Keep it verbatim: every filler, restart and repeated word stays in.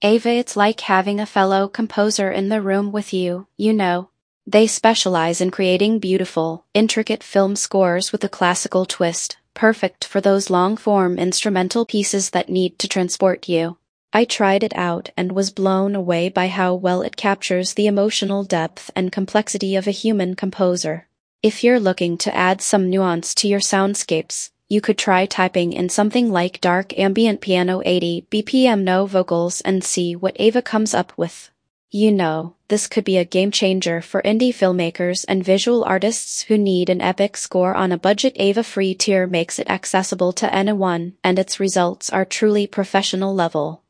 Ava, it's like having a fellow composer in the room with you, you know. They specialize in creating beautiful, intricate film scores with a classical twist, perfect for those long-form instrumental pieces that need to transport you. I tried it out and was blown away by how well it captures the emotional depth and complexity of a human composer. If you're looking to add some nuance to your soundscapes, you could try typing in something like dark ambient piano eighty B P M no vocals and see what Ava comes up with. You know, this could be a game changer for indie filmmakers and visual artists who need an epic score on a budget. Ava Free Tier makes it accessible to anyone, and its results are truly professional level.